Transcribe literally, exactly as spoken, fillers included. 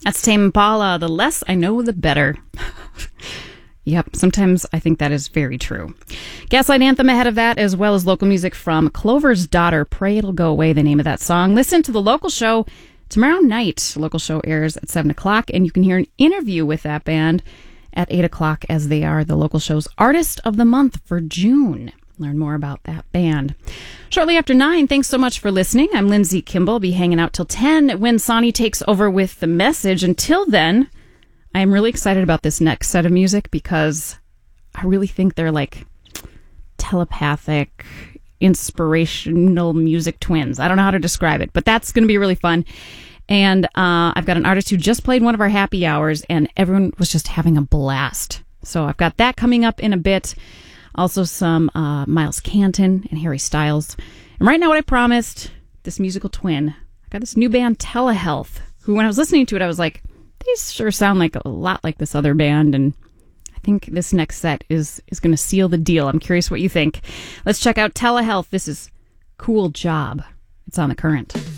That's Tame Impala. The less I know, the better. Yep, sometimes I think that is very true. Gaslight Anthem ahead of that, as well as local music from Clover's Daughter, Pray It'll Go Away, the name of that song. Listen to the local show tomorrow night. The local show airs at seven o'clock, and you can hear an interview with that band at eight o'clock, as they are the local show's Artist of the Month for June. Learn more about that band. Shortly after nine, thanks so much for listening. I'm Lindsay Kimball. I'll be hanging out till ten when Sonny takes over with The Message. Until then, I am really excited about this next set of music because I really think they're like telepathic, inspirational music twins. I don't know how to describe it, but that's going to be really fun. And uh, I've got an artist who just played one of our happy hours, and everyone was just having a blast. So I've got that coming up in a bit. Also some uh, Miles Canton and Harry Styles. And right now what I promised, this musical twin. I got this new band, Telehealth, who when I was listening to it, I was like, these sure sound like a lot like this other band. And I think this next set is, is going to seal the deal. I'm curious what you think. Let's check out Telehealth. This is Cool Job. It's on The Current.